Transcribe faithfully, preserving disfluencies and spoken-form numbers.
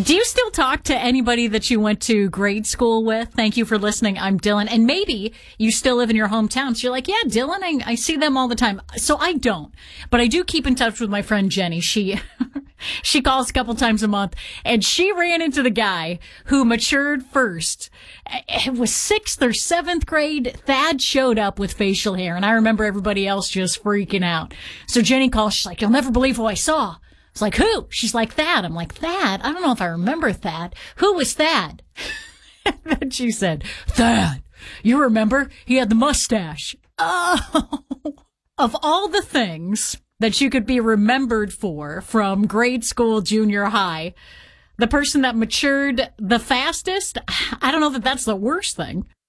Do you still talk to anybody that you went to grade school with? Thank you for listening. I'm Dylan. And maybe you still live in your hometown. So you're like, yeah, Dylan, I, I see them all the time. So I don't. But I do keep in touch with my friend Jenny. She she calls a couple times a month. And she ran into the guy who matured first. It was sixth or seventh grade. Thad showed up with facial hair. And I remember everybody else just freaking out. So Jenny calls. She's like, you'll never believe who I saw. It's like, who? She's like, Thad. I'm like, Thad? I don't know if I remember Thad. Who was Thad? And then she said, Thad. You remember? He had the mustache. Oh. Of all the things that you could be remembered for from grade school, junior high, the person that matured the fastest, I don't know that that's the worst thing.